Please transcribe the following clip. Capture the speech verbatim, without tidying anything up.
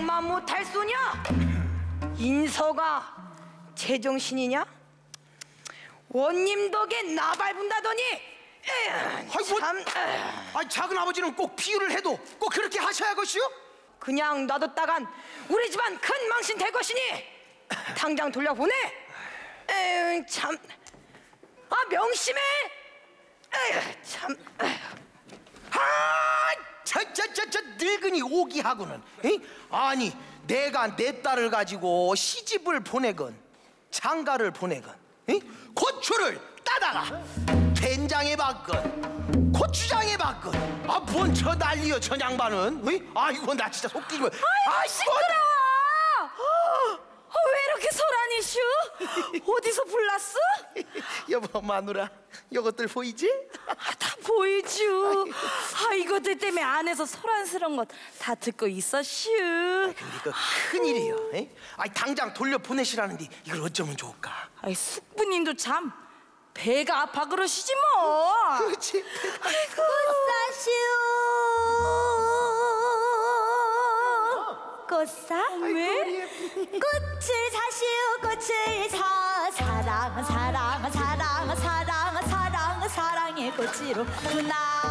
그만 못할 소냐? 인서가 제정신이냐? 원님 덕에 나 밟은다더니 아이고, 참. 아니 작은 아버지는 꼭 비유를 해도 꼭 그렇게 하셔야겠슈? 그냥 놔뒀다간 우리 집안 큰 망신 될 것이니 당장 돌려보내. 에휴, 참. 아, 명심해. 에휴, 참. 아, 저 저 저 저 늙은이 오기하고는. 에이? 아니 내가 내 딸을 가지고 시집을 보내건 장가를 보내건, 에이? 고추를 따다가 된장에 받건 고추장에 받건, 아 뭔 저 난리여 저 양반은. 에이? 아이고 나 진짜 속기지 뭐. 아이고, 시끄러워. 어, 왜 이렇게 소란이슈? 어디서 불났어? 여보 마누라 요것들 보이지? 아, 다 보이죠. 아, 이것들 때문에 안에서 소란스러운 것 다 듣고 있었슈. 이거 큰일이요. 에이? 아이 당장 돌려 보내시라는데 이걸 어쩌면 좋을까? 아이, 숙부님도 참 배가 아파 그러시지 뭐. 그렇지. 아이고, 꽃사 왜? 꽃을 사시오 꽃을 사 사랑 사랑 사랑 사랑 사랑 사랑의 꽃으로 구나